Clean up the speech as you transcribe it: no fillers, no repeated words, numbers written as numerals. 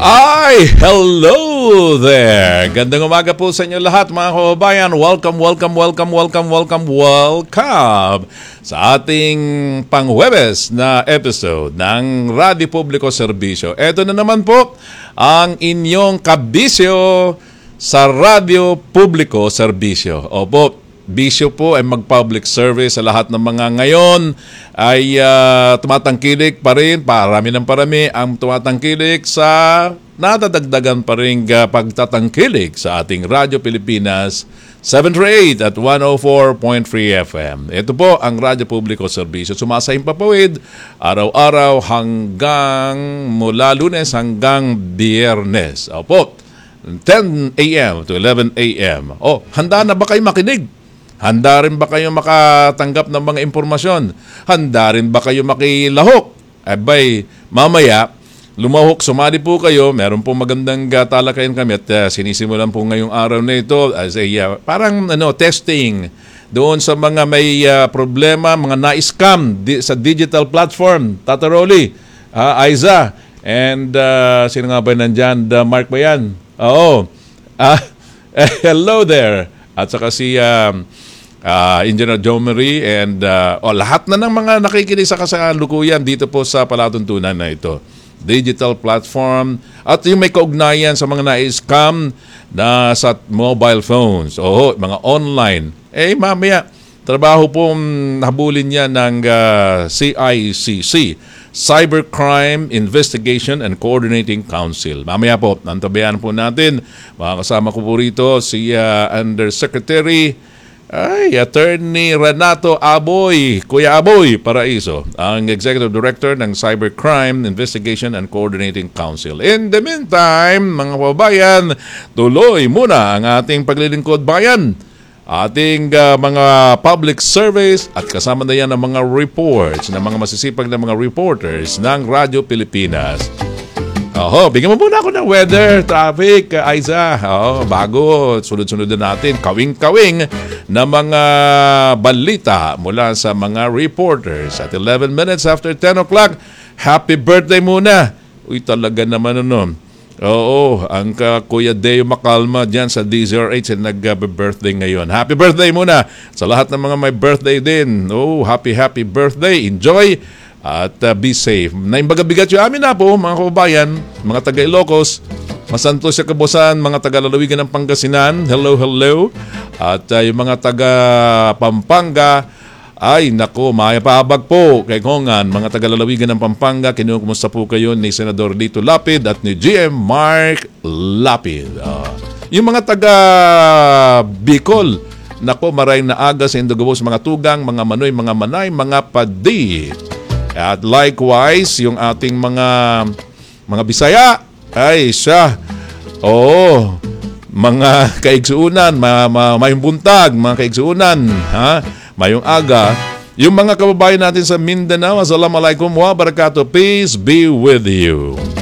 Ay, hello there! Gandang umaga po sa inyo lahat mga kababayan. Welcome sa ating pang-Huwebes na episode ng Radyo Publiko Serbisyo. Ito na naman po ang inyong kabisyo sa Radyo Publiko Serbisyo. Opo, bisyo po ay mag-public service sa lahat ng mga ngayon ay tumatangkilik pa rin, parami ng parami ang tumatangkilik sa nadadagdagan pa rin pagtatangkilik sa ating Radyo Pilipinas 738 at 104.3 FM. Ito po ang Radyo Publiko Serbisyo. Sumasahing papawid araw-araw hanggang mula Lunes hanggang Biyernes. Opo, 10 a.m. to 11 a.m. Oh, handa na ba kayo makinig? Handa rin ba kayo makatanggap ng mga impormasyon? Handa rin ba kayo makilahok? Abay, mamaya, lumahok, sumali po kayo. Meron po magandang talakayan kami at sinisimulan po ngayong araw na ito as a parang testing doon sa mga may problema, mga na-scam sa digital platform. Tata Rolly, Aiza, and sino nga ba nandyan? Mark ba yan? Oo. Hello there. At saka si Engineer Joe Marie and lahat na ng mga nakikinig sa kasalukuyan dito po sa palatuntunan na ito. Digital platform at yung may kaugnayan sa mga na-scam na sa mobile phones o mga online. Mamaya, trabaho po habulin niya ng CICC, Cybercrime Investigation and Coordinating Council. Mamaya po, nantabayan po natin. Makakasama ko po rito si Undersecretary Attorney Renato Aboy, Kuya Aboy Paraiso, ang Executive Director ng Cybercrime Investigation and Coordinating Council. In the meantime, mga kababayan, tuloy muna ang ating paglilingkod bayan. Ating mga public service at kasama na yan ang mga reports ng mga masisipag na mga reporters ng Radyo Pilipinas. Bigyan mo muna ako ng weather, traffic, Aiza. Bago, sunod-sunod na natin, kawing-kawing na mga balita mula sa mga reporters. At 11 minutes after 10 o'clock, happy birthday muna. Uy, talaga naman ang Kuya Deo Macalma dyan sa DZRH na nag-birthday ngayon. Happy birthday muna sa lahat ng mga may birthday din. Happy birthday. Enjoy at be safe. Naimbagabigat yung amin na po, mga kababayan, mga taga Ilocos, Masantos sa Kabusan, mga taga Lalawigan ng Pangasinan. Hello. At yung mga taga Pampanga, ay nako, mayapabag po kay Kongan, mga taga Lalawigan ng Pampanga. Kinukumusta po kayo ni Senador Lito Lapid at ni GM Mark Lapid. Yung mga taga Bicol, nako, maray na aga sa Indogobos, mga tugang, mga manoy, mga manay, mga padi. At likewise, yung ating mga Bisaya, ay siya, mga kaigsuunan, mayong buntag, mga kaigsuunan, mayong aga. Yung mga kababayan natin sa Mindanao, assalamualaikum wa barakatuh, peace be with you.